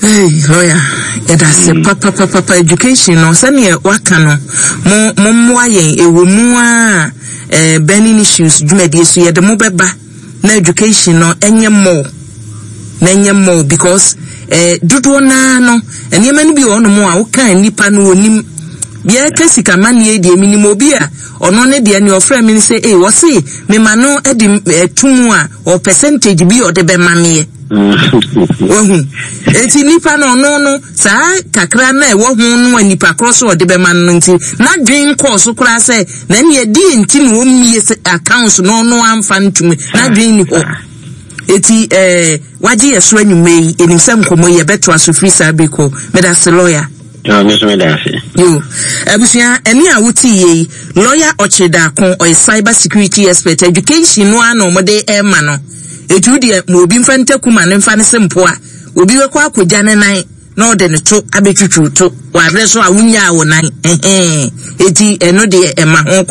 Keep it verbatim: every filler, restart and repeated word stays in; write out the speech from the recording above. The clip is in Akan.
Hey, lawyer, it has a papa papa education no sani waka no mo mo mwa yen ewo mu a eh burning issues dwumadi so ye de mo beba na education no enye mo na enye mo because eh dodo na no enema ni bi ono mo a wo kan nipa no onim bia kasika manie de minimo obi a ono ne de ne ofra mi say eh wo say me ma no e de tumu a o percentage bi o de be ma me Wahun. Eti nipa no no no saa kakra na e wo hu no nipa cross o de be man no nti na dwen course kura say na ne di nti no o mie accounts no no amfa ntumi na dwen ni ho. Eti eh waje yeso anwumei enim sem komo ye beto asofri sabeko medase lawyer. No, Miss Medase. You abusia eni a wuti ye lawyer Ochida kon o cyber security expert education no ano mode e ma no. Etu de mo obi mfanta kuma ne mfa ne sempo a obi we kwa akogya ne nan na ode ne to abetwutwu to wa adre so a wunya a wo nan eh eh eti eno de e ma ho